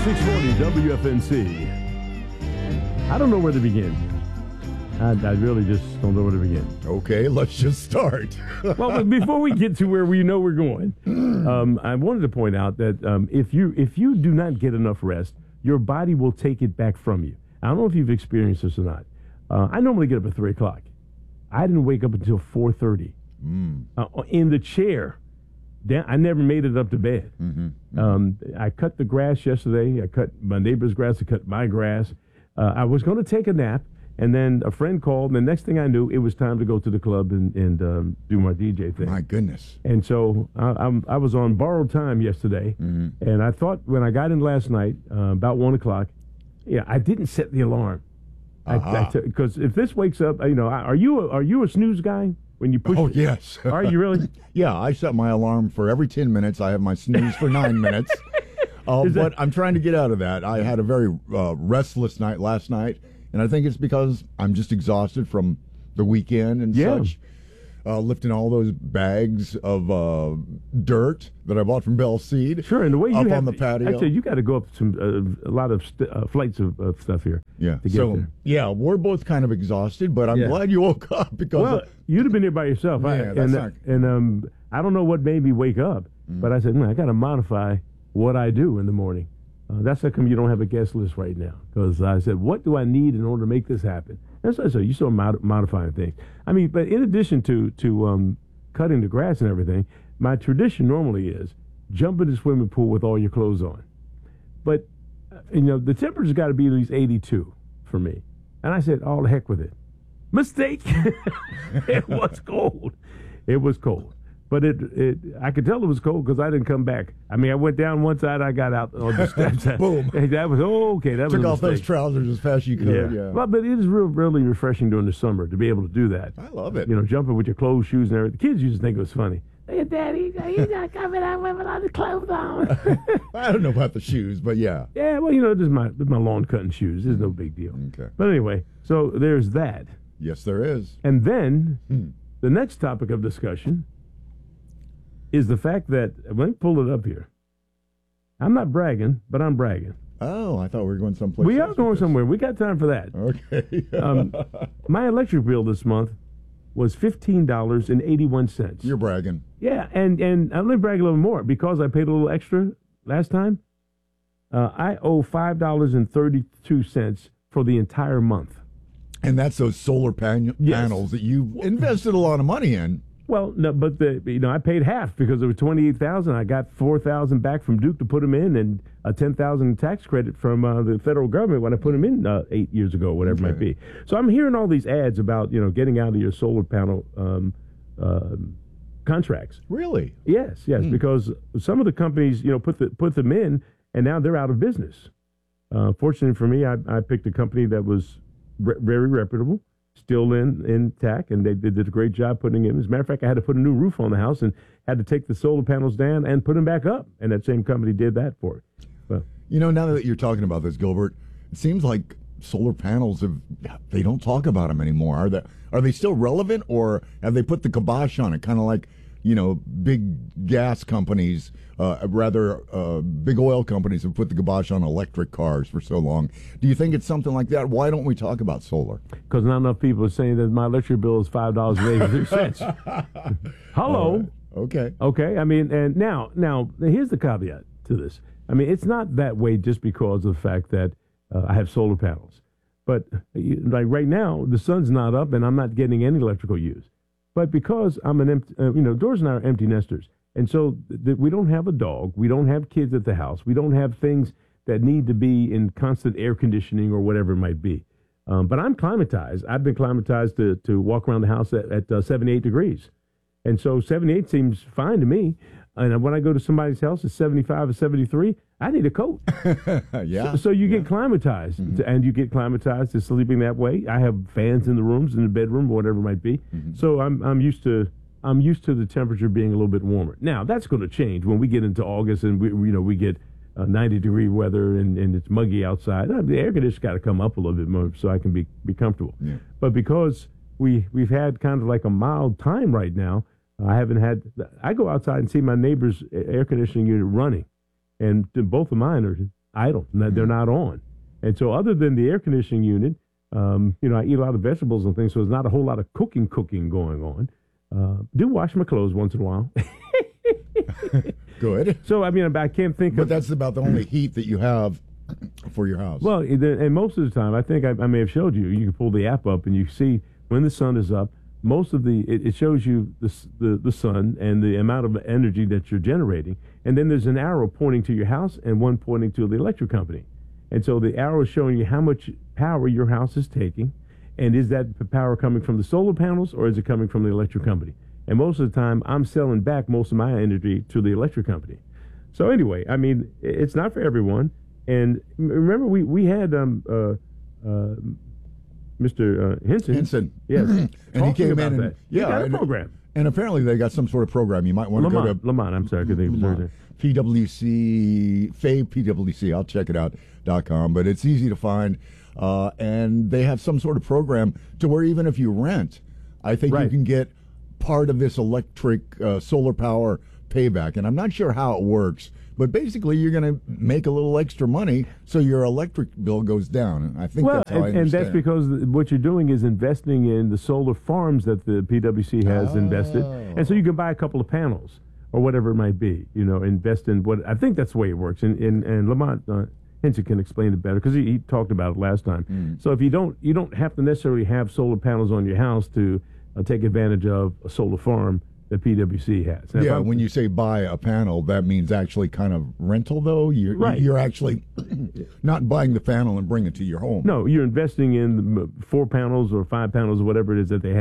640 WFNC. I don't know where to begin. I really just don't know where to begin. Okay, let's just start. Well, but before we get to where we know we're going, I wanted to point out that if you do not get enough rest, your body will take it back from you. I don't know if you've experienced this or not. I normally get up at 3 o'clock. I didn't wake up until 4:30 in the chair. I never made it up to bed. I cut the grass yesterday. I cut my neighbor's grass. I cut my grass. I was going to take a nap, and then a friend called, and the next thing I knew, it was time to go to the club and do my DJ thing. My goodness. And so I was on borrowed time yesterday, and I thought when I got in last night, about 1 o'clock, I didn't set the alarm. Because if this wakes up, are you a snooze guy? When you push yes. Are you really? Yeah, I set my alarm for every 10 minutes. I have my snooze for 9 minutes. But I'm trying to get out of that. I had a very restless night last night, and I think it's because I'm just exhausted from the weekend and such. Lifting all those bags of dirt that I bought from Bell Seed. Sure, and the way you up have, on the patio. Actually, you got to go up a lot of flights of stuff here. Yeah. To get there. Yeah, we're both kind of exhausted, but I'm glad you woke up because you'd have been here by yourself. Yeah, and I don't know what made me wake up, but I said, I got to modify what I do in the morning. That's how come you don't have a guest list right now, because I said, what do I need in order to make this happen? That's what I said. You start modifying things. I mean, but in addition to cutting the grass and everything, my tradition normally is jump in the swimming pool with all your clothes on. But, the temperature's got to be at least 82 for me. And I said, the heck with it. Mistake. It was cold. It was cold. But I could tell it was cold because I didn't come back. I mean, I went down one side, I got out on the steps. Boom. That was okay. That Took was off those trousers as fast as you could. Yeah. Well, but it is really refreshing during the summer to be able to do that. I love it. Jumping with your clothes, shoes, and everything. The kids used to think it was funny. Hey, Daddy, he's not coming out with all the clothes on. I don't know about the shoes, but yeah. Yeah, well, this is my lawn cutting shoes. There's no big deal. Okay. But anyway, so there's that. Yes, there is. And then the next topic of discussion is the fact that, let me pull it up here. I'm not bragging, but I'm bragging. Oh, I thought we were going someplace. We are going somewhere. We got time for that. Okay. My electric bill this month was $15.81. You're bragging. Yeah, and I'm going to brag a little more because I paid a little extra last time. I owe $5.32 for the entire month. And that's those solar panels that you invested a lot of money in. Well, no, but I paid half because it was $28,000. I got $4,000 back from Duke to put them in, and a $10,000 tax credit from the federal government when I put them in 8 years ago, whatever it might be. So I'm hearing all these ads about getting out of your solar panel contracts. Really? Yes, because some of the companies put them in, and now they're out of business. Fortunately for me, I picked a company that was very reputable. Still intact, and they did a great job putting it in. As a matter of fact, I had to put a new roof on the house and had to take the solar panels down and put them back up, and that same company did that for it. But, now that you're talking about this, Gilbert, it seems like solar panels they don't talk about them anymore. Are they still relevant, or have they put the kibosh on it? Kind of like big gas companies, big oil companies have put the kibosh on electric cars for so long. Do you think it's something like that? Why don't we talk about solar? Because not enough people are saying that my electric bill is $5.86. Hello. Okay. Okay. I mean, and now, here's the caveat to this. I mean, it's not that way just because of the fact that I have solar panels. But like right now, the sun's not up, and I'm not getting any electrical use. But because I'm an empty, Doris and I are empty nesters, and so we don't have a dog, we don't have kids at the house, we don't have things that need to be in constant air conditioning or whatever it might be. But I'm climatized. I've been climatized to walk around the house at 78 degrees, and so 78 seems fine to me. And when I go to somebody's house at 75 or 73, I need a coat. Yeah. So you get climatized, and you get climatized to sleeping that way. I have fans in the rooms, in the bedroom, whatever it might be. So I'm used to the temperature being a little bit warmer. Now that's going to change when we get into August and we get 90-degree weather and it's muggy outside. The air conditioner's got to come up a little bit more so I can be comfortable. Yeah. But because we've had kind of like a mild time right now, I go outside and see my neighbor's air conditioning unit running, and both of mine idle. They're not on. And so other than the air conditioning unit, I eat a lot of vegetables and things, so there's not a whole lot of cooking going on. Do wash my clothes once in a while. Good. So, I can't think But of... that's about the only heat that you have for your house. Well, and most of the time, I think I may have showed you, you can pull the app up and you see when the sun is up, most of it shows you the sun and the amount of energy that you're generating. And then there's an arrow pointing to your house and one pointing to the electric company. And so the arrow is showing you how much power your house is taking. And is that power coming from the solar panels or is it coming from the electric company? And most of the time, I'm selling back most of my energy to the electric company. So anyway, it's not for everyone. And remember, we had Mr. Henson. Yes. And he came in and he got a program. And apparently they got some sort of program. You might want to go to Lamont. I'm sorry, I could think of his name. PWC, PWC, I'll check it out.com, but it's easy to find. And they have some sort of program to where even if you rent, I think you can get part of this electric solar power payback. And I'm not sure how it works, but basically you're going to make a little extra money so your electric bill goes down. And I think that's how I understand. And that's because what you're doing is investing in the solar farms that the PWC has invested. And so you can buy a couple of panels or whatever it might be, invest in what I think that's the way it works. And Lamont Henson can explain it better because he talked about it last time. So if you don't have to necessarily have solar panels on your house to take advantage of a solar farm that PwC has. Now, when you say buy a panel, that means actually kind of rental, though? You're actually not buying the panel and bringing it to your home. No, you're investing in 4 panels or 5 panels or whatever it is that they have.